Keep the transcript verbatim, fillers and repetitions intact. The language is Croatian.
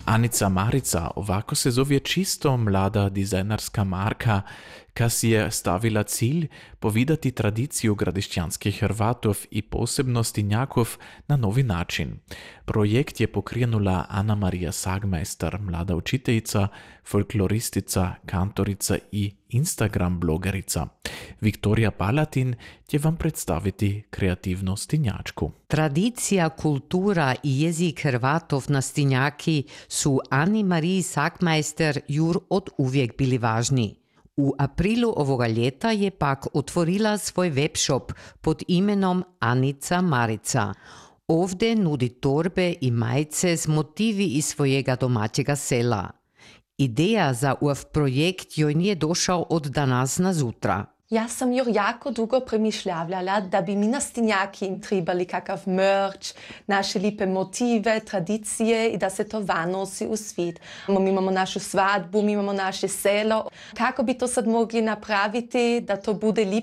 Anica Marica, ovako se zove čisto mlada dizajnerska marka, ka si je stavila cilj povidati tradiciju gradišćanskih Hrvatov i posebnosti Njakov na novi način. Projekt je pokrenula Ana Marija Sagmeister, mlada učiteljica, folkloristica, kantorica i Instagram blogerica. Viktorija Palatin će vam predstaviti kreativnu stinjačku. Tradicija, kultura i jezik Hrvatov na stinjaki su Ani Mariji Sagmeister jur od uvijek bili važni. U aprilu ovoga ljeta je pak otvorila svoj webshop pod imenom Anica Marica. Ovdje nudi torbe i majice s motivi iz svojega domaćega sela. Ideja za ovaj projekt joj nije došao od danas na zutra. Ja sam joj jako dugo premišljavljala da bi mi na stinjaki trebali kakav merch, naše lipe motive, tradicije i da se to van nosi u svijet. Mi imamo našu svadbu, mi imamo naše selo. Kako bi to sad mogli napraviti da to bude lip